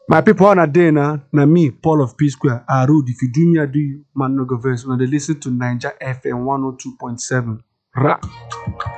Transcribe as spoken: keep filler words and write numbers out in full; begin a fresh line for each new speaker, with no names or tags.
My people on a day now, na me, Paul of P Square. I rude. If you do me, I do you. Man, no go verse. When they listen to Niger F M one oh two point seven. Rap.